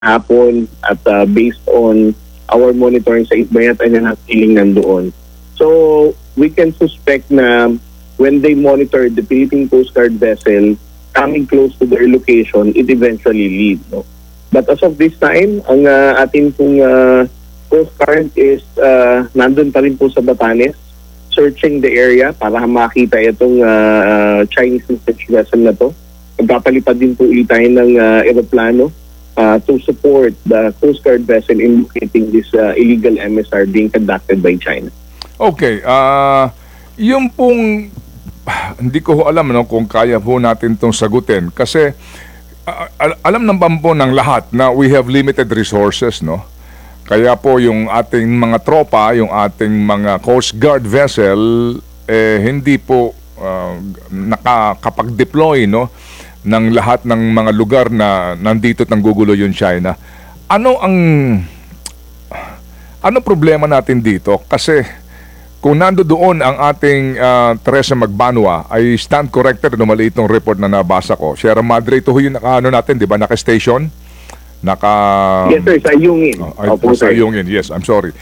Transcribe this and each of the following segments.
hapon at based on our monitoring sa Itbayat ay nanatiling nandoon. So we can suspect na when they monitor the Philippine Coast Guard vessel coming close to their location, it eventually leads. No? But as of this time, ang ating pong Coast Guard is nandun pa rin po sa Batanes, searching the area para makita itong Chinese research vessel na to. Magpapalipad din po ulit tayo ng aeroplano to support the Coast Guard vessel in locating this illegal MSR being conducted by China. Okay, yung pong hindi ko alam kung kaya po natin itong sagutin kasi alam ng bambo ng lahat na we have limited resources, no? Kaya po yung ating mga tropa, yung ating mga Coast Guard vessel, hindi po nakakapag-deploy, no, ng lahat ng mga lugar na nandito at nanggugulo yung China. Ano problema natin dito? Kasi kung nando doon ang ating Teresa Magbanua, ay stand corrected no, maliit ng report na nabasa ko. Sierra Madre, ito yung natin, di ba, naka-station? Yes sir, sa Ayungin. Sa Ayungin, yes, I'm sorry.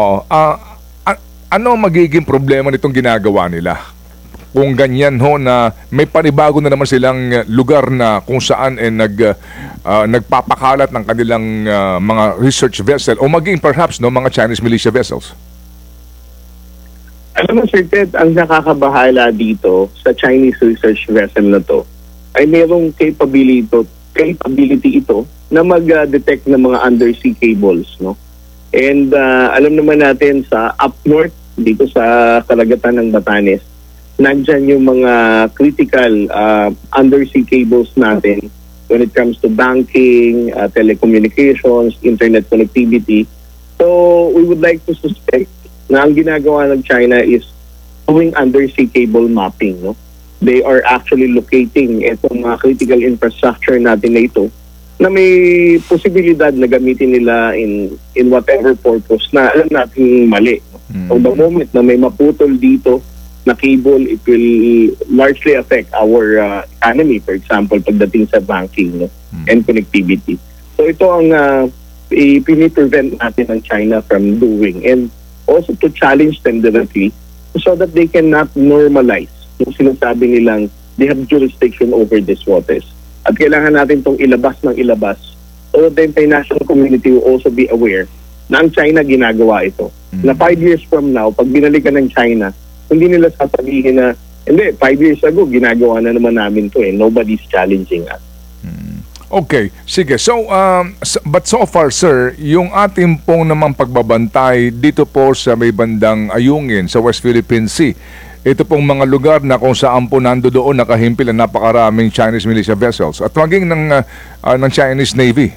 Ano magiging problema nitong ginagawa nila? Kung ganyan ho na may panibago na naman silang lugar na kung saan nagpapakalat ng kanilang mga research vessel o maging perhaps no, mga Chinese militia vessels. Alam mo Sir Ted, ang nakakabahala dito sa Chinese research vessel na to ay mayroong capability ito na mag-detect ng mga undersea cables, no? And alam naman natin sa up north dito sa karagatan ng Batanes, nandyan yung mga critical undersea cables natin when it comes to banking, telecommunications, internet connectivity. So we would like to suspect na ang ginagawa ng China is doing undersea cable mapping, no? They are actually locating itong mga critical infrastructure natin na ito na may posibilidad na gamitin nila in whatever purpose na alam natin mali. So the moment na may maputol dito na cable, it will largely affect our economy, for example, pagdating sa banking, no? And connectivity. So ito ang piniprevent natin ng China from doing, and also to challenge them directly so that they cannot normalize yung sinasabi nilang they have jurisdiction over these waters. At kailangan natin itong ilabas ng ilabas so the international community will also be aware na ang China ginagawa ito. Na 5 years from now, pag binalikan ng China, hindi nila sasabihin na, hindi, 5 years ago, ginagawa na naman namin to nobody's challenging us. Okay, sige. So, but so far, sir, yung ating pong namang pagbabantay dito po sa may bandang Ayungin, sa West Philippine Sea, ito pong mga lugar na kung saan po nando doon nakahimpil ang napakaraming Chinese militia vessels at maging ng Chinese Navy.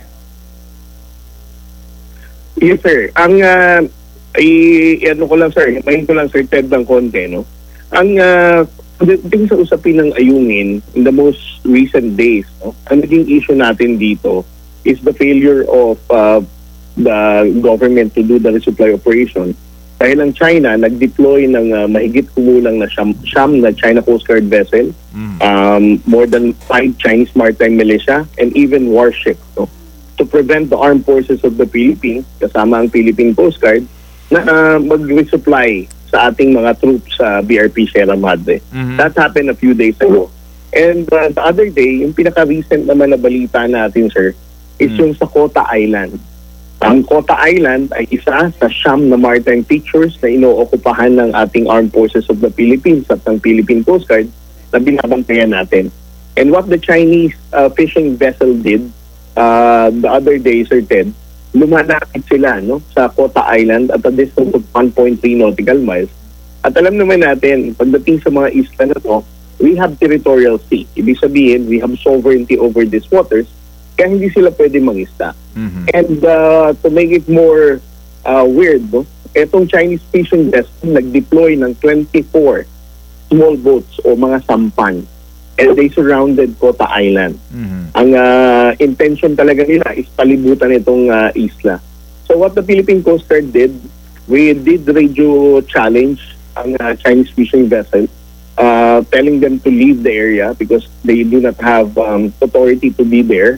Yes, sir. Ang ano ko lang, sir, himayin ko lang, sir, Ted, ng konti, no? Ang pagdating sa usapin ng Ayungin in the most recent days, no, ang naging issue natin dito is the failure of the government to do the resupply operation. Dahil ang China nag-deploy ng mahigit kumulang na siyam na China Coast Guard vessel, more than 5 Chinese maritime militia, and even warship, no, to prevent the armed forces of the Philippines, kasama ang Philippine Coast Guard, na mag-resupply sa ating mga troops sa BRP Sierra Madre. That happened a few days ago. And the other day, yung pinaka-recent naman na balita natin, sir, is yung sa Kota Island. Ang Kota Island ay isa sa siyam na maritime features na inookupahan ng ating armed forces of the Philippines at ng Philippine Coast Guard na binabantayan natin. And what the Chinese fishing vessel did the other day, Sir Ted, lumalapit sila, no, sa Kota Island at a distance of 1.3 nautical miles. At alam naman natin, pagdating sa mga isla na to, we have territorial sea. Ibig sabihin, we have sovereignty over these waters, kaya hindi sila pwede mangisda. And to make it more weird, no, etong Chinese fishing vessel nag-deploy ng 24 small boats o mga sampan, and they surrounded Kota Island. Ang intention talaga nila is palibutan itong isla. So what the Philippine Coast Guard did, we did radio challenge ang Chinese fishing vessel, telling them to leave the area because they do not have authority to be there.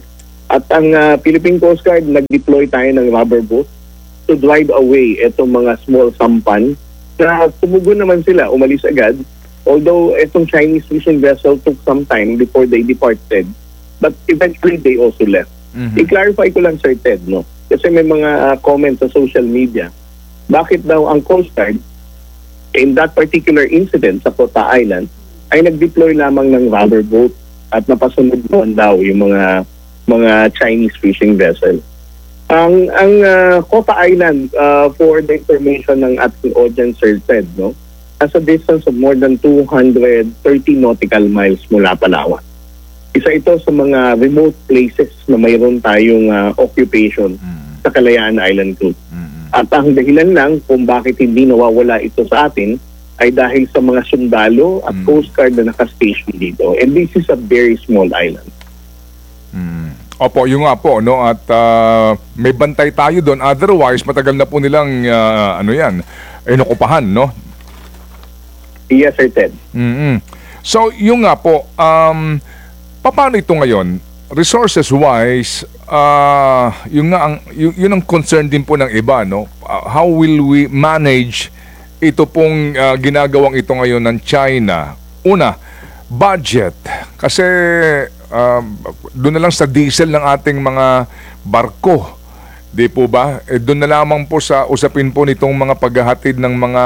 At ang Philippine Coast Guard, nag-deploy tayo ng rubber boat to drive away itong mga small sampan na tumugon naman sila, umalis agad. Although itong Chinese fishing vessel took some time before they departed, but eventually they also left. I-clarify ko lang, Sir Ted, no? Kasi may mga comments sa social media. Bakit daw ang Coast Guard, in that particular incident sa Kota Island, ay nag-deploy lamang ng rubber boat at napasunod doon daw yung mga Chinese fishing vessel. Ang Kota Island, for the information ng ating audience, Sir Ted, no, has a distance of more than 230 nautical miles mula Palawan. Isa ito sa mga remote places na mayroon tayong occupation sa Kalayaan Island Group. At ang dahilan lang kung bakit hindi nawawala ito sa atin ay dahil sa mga sundalo at Coast Guard na nakastation dito. And this is a very small island. Opo, yung nga po, no? At may bantay tayo doon. Otherwise, matagal na po nilang, inukupahan, no? Yes, Sir Ted. So, yung nga po, paano ito ngayon? Resources-wise, yun ang concern din po ng iba, no? How will we manage ito pong ginagawang ito ngayon ng China? Una, budget. Kasi doon na lang sa diesel ng ating mga barko, di po ba? Doon na lamang po sa usapin po nitong mga paghahatid ng mga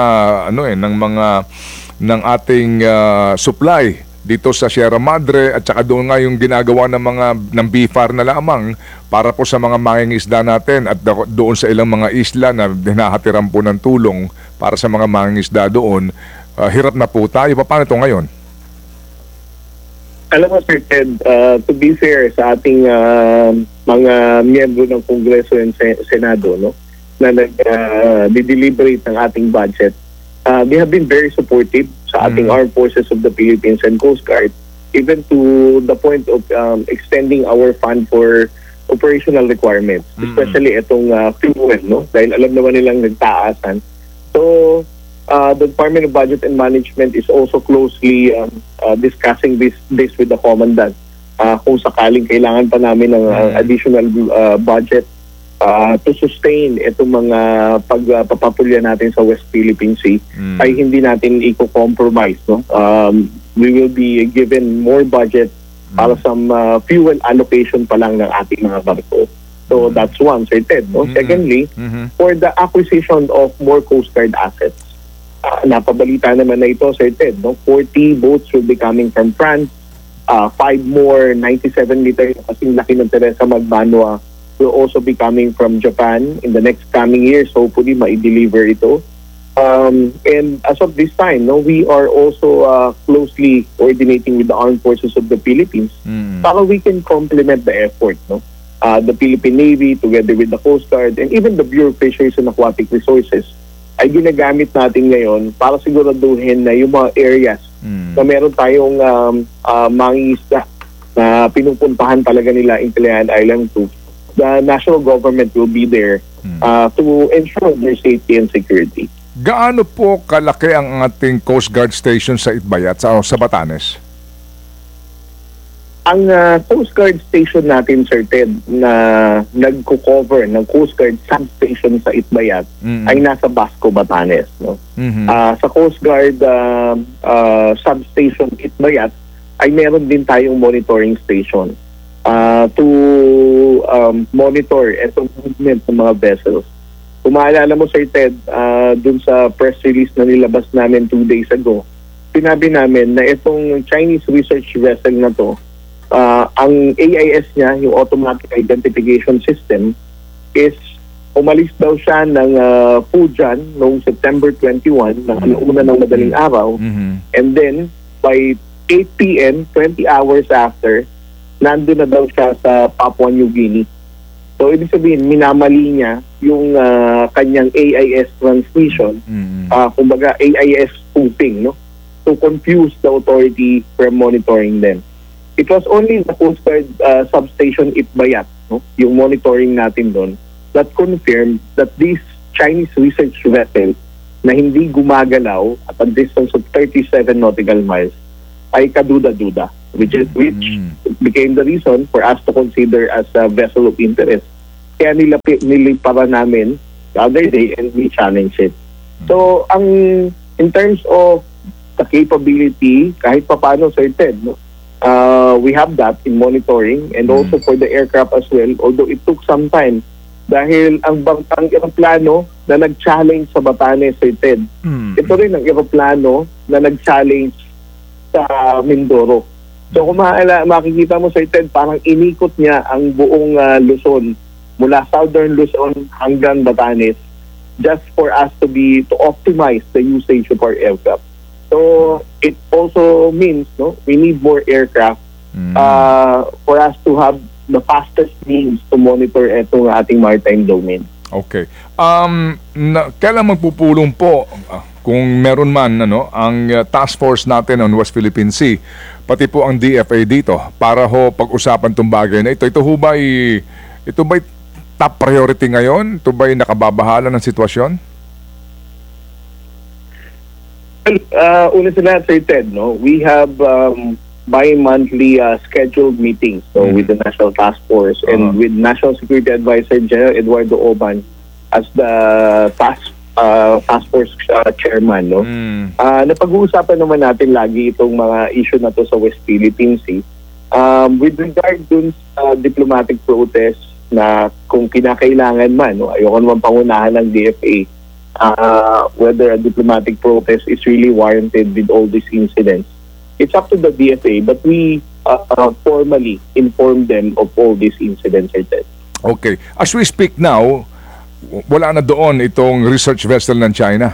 ng ating supply dito sa Sierra Madre, at saka doon nga yung ginagawa ng BIFAR na lamang para po sa mga mangingisda natin, at doon sa ilang mga isla na hinahatiran po ng tulong para sa mga mangingisda doon. Hirap na po tayo. Paano ito ngayon? Alam mo, Sir Ted, to be fair sa ating mga miyembro ng Kongreso and Senado, no, na nag-deliberate ng ating budget, they have been very supportive sa ating Armed Forces of the Philippines and Coast Guard, even to the point of extending our fund for operational requirements, especially itong fuel, no, dahil alam naman nilang nagtaasan. So, the Department of Budget and Management is also closely discussing this with the Commandant. Kung sakaling kailangan pa namin ng additional budget to sustain itong mga pagpapapulya natin sa West Philippine Sea, ay hindi natin i-compromise. No? We will be given more budget para sa fuel allocation pa lang ng ating mga barko. So that's one, Sir Ted. No? Secondly, for the acquisition of more Coast Guard assets, napabalita naman na ito, Sir Ted, no? 40 boats will be coming from France, 5 more 97-liter kasing laki ng Teresa Magbanwa will also be coming from Japan in the next coming years. Hopefully, ma-deliver ito. And as of this time, no, we are also closely coordinating with the Armed Forces of the Philippines para we can complement the effort. No? The Philippine Navy together with the Coast Guard and even the Bureau of Fisheries and Aquatic Resources ay ginagamit natin ngayon para siguraduhin na yung mga areas na meron tayong mangingisda na pinupuntahan talaga nila in Kalayaan Island 2. The national government will be there to ensure their safety and security. Gaano po kalaki ang ating Coast Guard station sa Itbayat, sa Batanes? Ang Coast Guard station natin, Sir Ted, na nagko-cover ng Coast Guard substation sa Itbayat ay nasa Basco, Batanes. No? Sa Coast Guard substation Itbayat ay meron din tayong monitoring station to monitor itong movement ng mga vessels. Kung maalala mo, Sir Ted, dun sa press release na nilabas namin 2 days ago, sinabi namin na itong Chinese research vessel na to, ang AIS niya, yung Automatic Identification System, is umalis daw siya ng Fujian noong September 21, ng alauna ng madaling araw. And then, by 8 p.m., 20 hours after, nandun na daw siya sa Papua New Guinea. So, ibig sabihin, minamali niya yung kanyang AIS transmission, kumbaga AIS spoofing, no? To confuse the authority from monitoring them. It was only the Coast Guard substation Itbayat, no? Yung monitoring natin doon, that confirmed that this Chinese research vessel na hindi gumagalaw at a distance of 37 nautical miles ay kaduda-duda, which became the reason for us to consider as a vessel of interest. Kaya niliparan namin the other day and we challenge it. So, in terms of the capability, kahit paano, Sir Ted, no? We have that in monitoring and also for the aircraft as well, although it took some time dahil ang eroplano na nag-challenge sa Batanes, Sir Ted, ito rin ang eroplano na nag-challenge sa Mindoro. So kung makikita mo, Sir Ted, parang inikot niya ang buong Luzon, mula Southern Luzon hanggang Batanes, just for us to optimize the usage of our aircraft. So it also means we need more aircraft for us to have the fastest means to monitor itong ating maritime domain. Okay. Kailan magpupulong po kung meron man ang task force natin on West Philippine Sea, pati po ang DFA dito para pag-usapan tong bagay na ito. Ito ba'y top priority ngayon? Ito ba'y nakababahala ng sitwasyon? Una sa lahat, Sir Ted, we have bi-monthly scheduled meetings with the National Task Force and with National Security Advisor General Eduardo Oban as the task force chairman. Napag-uusapan naman natin lagi itong mga issue na to sa West Philippine Sea. With regard dun sa diplomatic protest na kung kinakailangan man, ayoko naman pangunahan ng DFA, whether a diplomatic protest is really warranted with all these incidents. It's up to the DFA, but we formally inform them of all these incidents. Okay. As we speak now, wala na doon itong research vessel ng China?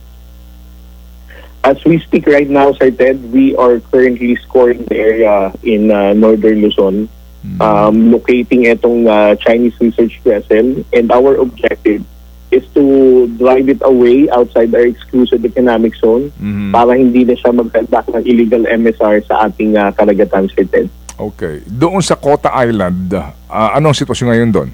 As we speak right now, Sir Ted, we are currently scoring the area in northern Luzon, locating itong Chinese research vessel, and our objective is to drive it away outside our exclusive economic zone para hindi na siya mag-conduct ng illegal MSR sa ating karagatan, Sir Ted. Okay. Doon sa Kota Island, anong sitwasyon ngayon doon?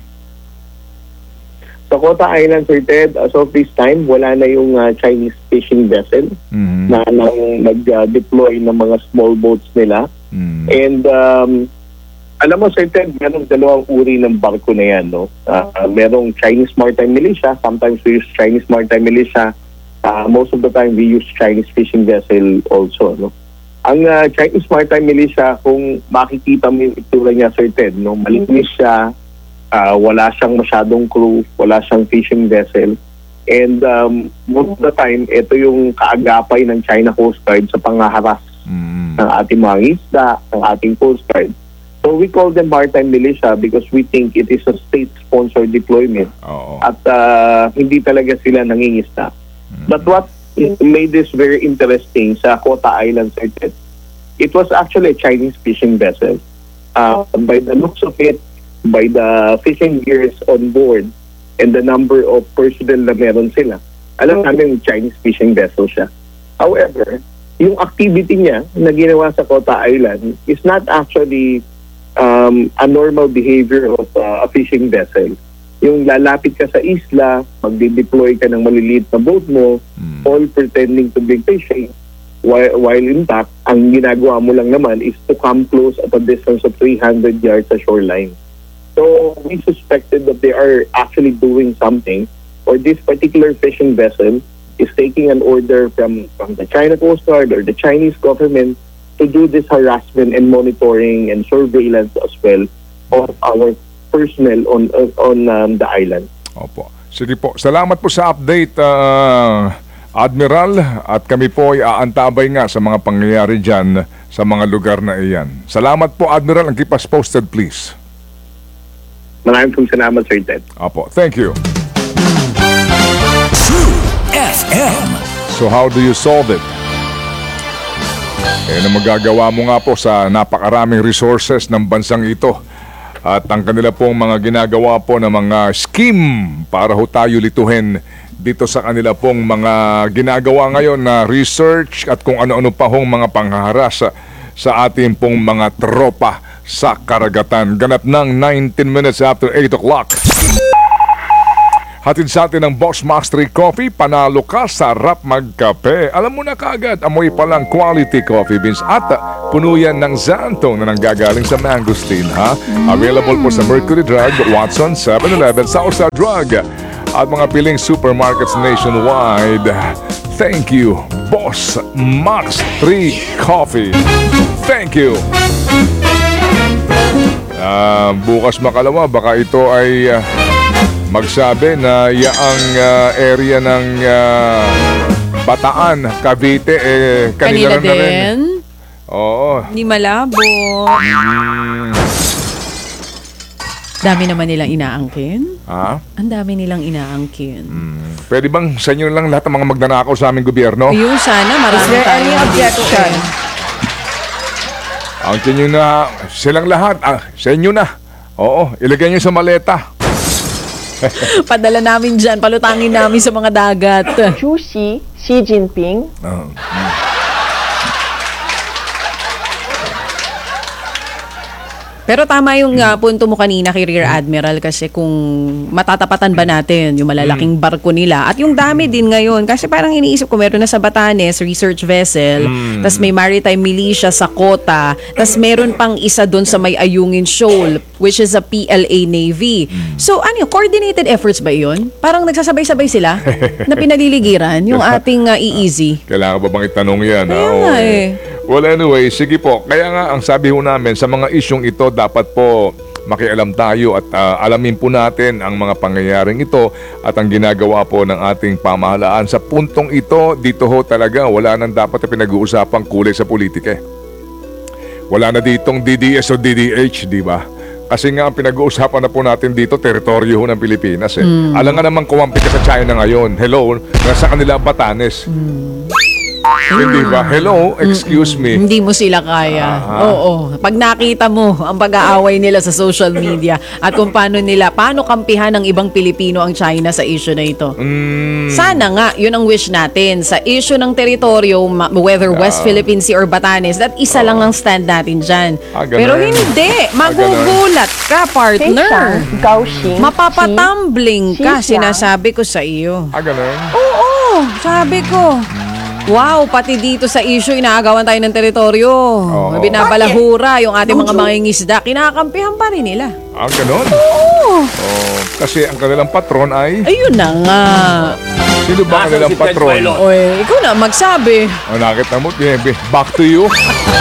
Sa Kota Island, Sir Ted, as of this time, wala na yung Chinese fishing vessel na nag-deploy ng mga small boats nila. And alam mo, Sir Ted, merong dalawang uri ng barko na yan. Merong Chinese Maritime Militia. Sometimes we use Chinese Maritime Militia. Most of the time, we use Chinese fishing vessel also. Ang Chinese Maritime Militia, kung makikita mo yung itsura niya, Sir Ted, malinis siya. Wala siyang masyadong crew, wala siyang fishing vessel. And most of the time, ito yung kaagapay ng China Coast Guard sa panghaharas ng ating mga isda, ng ating Coast Guard. So we call them maritime militia because we think it is a state-sponsored deployment. At hindi talaga sila nangingisda. But what made this very interesting sa Kota Island, it was actually a Chinese fishing vessel. By the looks of it, by the fishing gears on board, and the number of personnel na meron sila, alam namin Chinese fishing vessel siya. However, yung activity niya na ginawa sa Kota Island is not actually a normal behavior of a fishing vessel. Yung lalapit ka sa isla, magde-deploy ka ng maliliit na boat mo, all pretending to be fishing, while in fact, ang ginagawa mo lang naman is to come close at a distance of 300 yards sa shoreline. So we suspected that they are actually doing something, or this particular fishing vessel is taking an order from the China Coast Guard or the Chinese government to do this harassment and monitoring and surveillance as well of our personnel on the island. Opo. Sige po. Salamat po sa update, Admiral. At kami po ay aantabay nga sa mga pangyayari dyan sa mga lugar na iyan. Salamat po, Admiral. And keep us posted, please. Maraming pong salamat, Sir Ted. Opo. Thank you. True FM. So how do you solve it? Na magagawa mo nga po sa napakaraming resources ng bansang ito at ang kanila pong mga ginagawa po na mga scheme para ho tayo lituhin dito sa kanila pong mga ginagawa ngayon na research at kung ano-ano pa hong mga panghaharas sa ating pong mga tropa sa karagatan. Ganap ng 19 minutes after 8 o'clock. Hatid sa atin ng Boss Max 3 Coffee, panalo ka, sarap magkape. Alam mo na kaagad, amoy palang quality coffee beans at puno yan ng Xantong na nanggagaling sa mangosteen, ha? Available po sa Mercury Drug, Watson, 7-Eleven, Southstar Drug at mga piling supermarkets nationwide. Thank you, Boss Max 3 Coffee. Thank you. Bukas makalawa, baka ito ay magsabi na yaang area ng Bataan, Cavite, kanila rin na rin. din. Oo. Hindi malabo. Dami naman nilang inaangkin. Ha? Ang dami nilang inaangkin. Pwede bang sa inyo lang lahat ng mga magnanakaw sa aming gobyerno? Ayun, sana marami Is there tayong any objection? Angkin nyo na silang lahat. Sa inyo na. Oo, ilagay nyo sa maleta. Padala namin dyan, palutangin namin sa mga dagat. Juicy, Xi Jinping. Pero tama yung punto mo kanina kay Rear Admiral kasi kung matatapatan ba natin yung malalaking barko nila at yung dami din ngayon kasi parang iniisip ko meron na sa Batanes research vessel, tas may maritime militia sa Kota, tas meron pang isa doon sa may Ayungin Shoal which is a PLA Navy. So ano, coordinated efforts ba yun? Parang nagsasabay-sabay sila na pinaliligiran yung ating EEZ. Kailangan ba bang itanong yan? Kaya nga eh. Well, anyway, sige po. Kaya nga, ang sabi ho namin, sa mga isyong ito, dapat po makialam tayo at alamin po natin ang mga pangyayaring ito at ang ginagawa po ng ating pamahalaan. Sa puntong ito, dito ho talaga, wala nang dapat na pinag-uusapang kulay sa politika. Wala na ditong DDS o DDH, di ba? Kasi nga, ang pinag-uusapan na po natin dito, teritoryo ho ng Pilipinas. Alam nga naman kumampi ka sa China ngayon. Hello, nasa kanila Batanes. Hindi ba? Hello, excuse me. Hindi mo sila kaya. Oo. Pag nakita mo ang pag-aaway nila sa social media at kung paano kampihan ng ibang Pilipino ang China sa issue na ito. Sana nga, yun ang wish natin. Sa issue ng teritoryo, whether West Philippine Sea or Batanes, that isa lang ang stand natin dyan. Ganun. Pero hindi. Magugulat ka, partner. Kaohsiung, Mapapatumbling ka, Xi- sinasabi ko sa iyo. Ganun. Oo, sabi ko. Wow, pati dito sa issue, inaagawan tayo ng teritoryo. Binabalahura yung ating mga mangingisda. Kinakampihan pa rin nila. Ganun? Oo. Kasi ang kanilang patron ay... Ayun na nga. Sino ba ang kanilang patron? Oy, ikaw na magsabi. Nakita mo, back to you.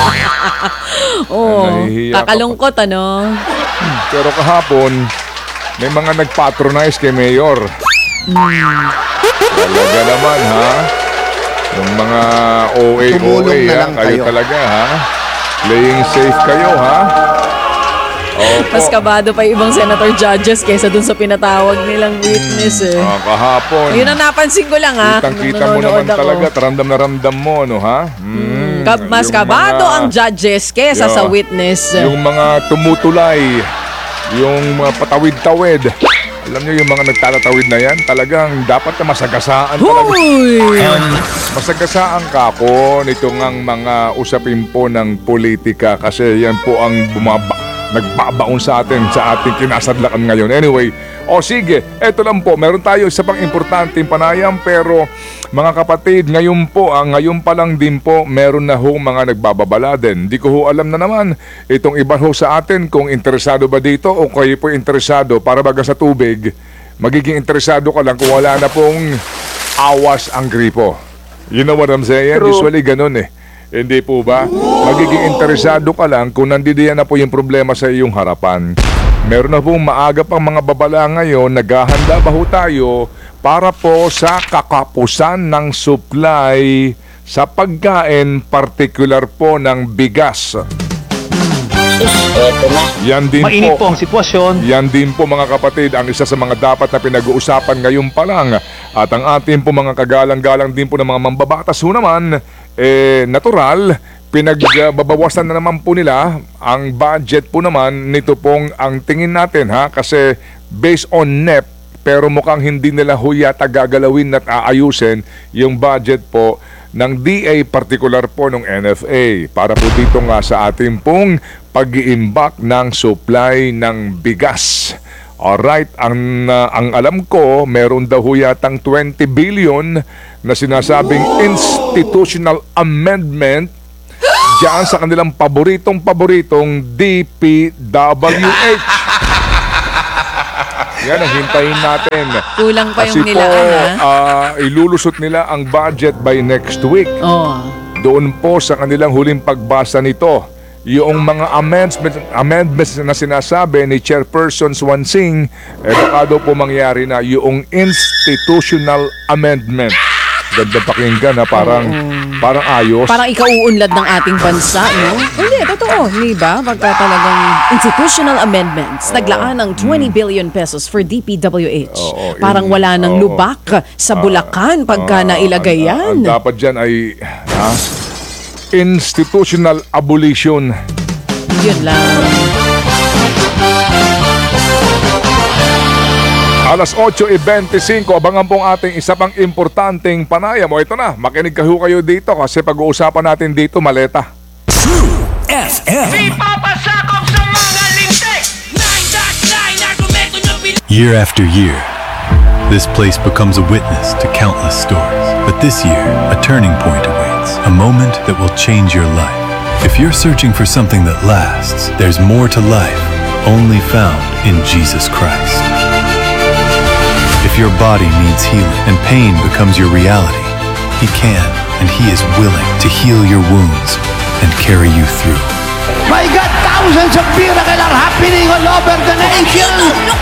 Oo, Nahihiya ka pa. kakalungkot ano. Pero kahapon, may mga nagpatronize kay Mayor. Talaga naman, ha? Yung mga Tumulong na lang kayo kayo. talaga, ha? Playing safe kayo, ha? Opo. Mas kabado pa yung ibang senator judges kaysa dun sa pinatawag nilang witness eh. Kahapon. Ayun ang napansin ko lang ha. Kitang-kita mo naman talaga, ramdam na ramdam mo, no, ha? Mas Yung kabado mga- ang judges kaysa Yeah. sa witness. Yung mga tumutulay, yung mga patawid-tawid. Alam niyo yung mga nagtatatawid na yan, talagang dapat na masagasaan talaga. Huy! Masagasaan ka ko nitong ang mga usapin po ng politika kasi yan po ang nagbabaon sa atin sa ating kinasadlakan ngayon. Anyway, sige, eto lang po, meron tayo isa pang importanteng panayam pero mga kapatid, ngayon pa lang din po, meron na ho mga nagbababala din. Di ko ho alam na naman itong iba ho sa atin kung interesado ba dito o kayo po interesado para baga sa tubig. Magiging interesado ka lang kung wala na pong awas ang gripo. You know what I'm saying? Usually ganun eh. Hindi po ba? Magiging interesado ka lang kung nandidiyan na po yung problema sa iyong harapan. Meron na pong maaga pang mga babala ngayon, naghahanda ba ho tayo para po sa kakapusan ng supply sa pagkain, particular po ng bigas. Yan din Mainit po po ang sitwasyon. Yan din po mga kapatid ang isa sa mga dapat na pinag-uusapan ngayon pa lang. At ang ating po mga kagalang-galang din po ng mga mambabatas ho naman, natural, pinagbabawasan na naman po nila ang budget po naman nito pong ang tingin natin ha. Kasi based on NEP, pero mukhang hindi nila ho yata gagalawin at aayusin yung budget po ng DA, particular po ng NFA para po dito nga sa ating pong pag-iimbak ng supply ng bigas. Alright, ang alam ko, meron daw ho yatang 20 billion na sinasabing institutional amendment diyan sa kanilang paboritong DPWH. Yan ang hintayin natin. Kulang pa Kasi yung nilaan, po, ilulusot nila ang budget by next week. Oh. Doon po sa kanilang huling pagbasa nito, yung mga amendments na sinasabi ni Chairperson Swansing, baka daw po mangyari na yung institutional amendment. Ganda pakinggan na parang ayos. Parang ikauunlad ng ating bansa, no? Hindi, totoo. Hindi ba? Pagka talagang institutional amendments, naglaan ng 20 billion pesos for DPWH. Parang wala nang lubak sa Bulacan pagka nailagay yan. Ang dapat dyan ay institutional abolition. Yun lang. Alas 8:25, abangan pong ating isa pang importanteng panayam. O ito na, makinig kayo dito kasi pag-uusapan natin dito maleta. True FM. Year after year, this place becomes a witness to countless stories. But this year, a turning point awaits, a moment that will change your life. If you're searching for something that lasts, there's more to life, only found in Jesus Christ. If your body needs healing and pain becomes your reality, He can and He is willing to heal your wounds and carry you through. My God, thousands of miracles are happening all over the nation.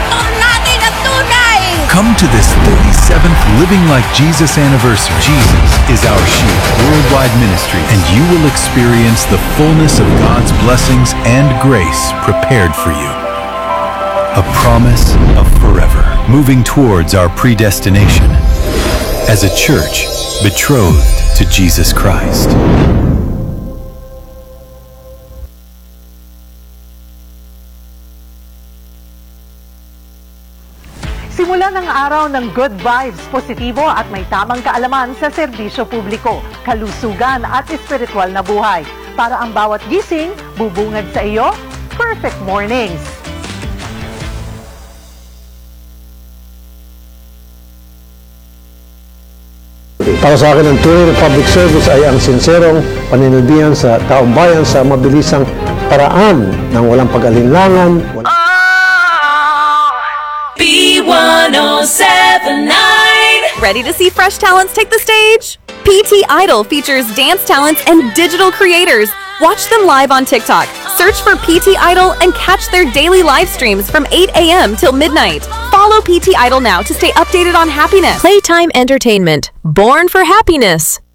Come to this 37th Living Like Jesus anniversary. Jesus is our Shield worldwide ministry, and you will experience the fullness of God's blessings and grace prepared for you. A promise of forever, moving towards our predestination as a church betrothed to Jesus Christ. Simula ng araw ng good vibes, positibo at may tamang kaalaman sa serbisyo publiko, kalusugan at espiritual na buhay. Para ang bawat gising, bubungad sa iyo, perfect mornings. Para sa akin, ang tunay na public service ay ang sinserong paninilbihan sa taong bayan sa mabilisang paraan ng walang pag-alinlangan. B1079. Ready to see fresh talents take the stage? PT Idol features dance talents and digital creators. Watch them live on TikTok. Search for PT Idol and catch their daily live streams from 8 a.m. till midnight. Follow PT Idol now to stay updated on happiness. Playtime Entertainment. Born for happiness.